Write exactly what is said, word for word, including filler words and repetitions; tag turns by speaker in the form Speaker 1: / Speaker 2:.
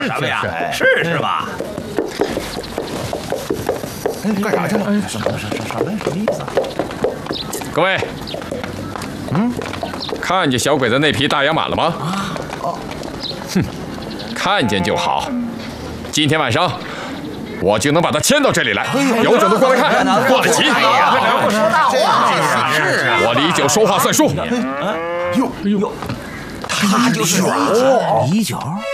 Speaker 1: 什么呀？试试吧。
Speaker 2: 哎，干啥去了？
Speaker 3: 什么什么什么什么意思啊？
Speaker 4: 各位，嗯，看见小鬼子那匹大洋马了吗？啊，哦，哼，看见就好。今天晚上我就能把他牵到这里来，有种的过来看，过来骑。
Speaker 2: 说大话
Speaker 1: 是啊，
Speaker 4: 我李九说话算数。
Speaker 2: 哟哟，他就是李九。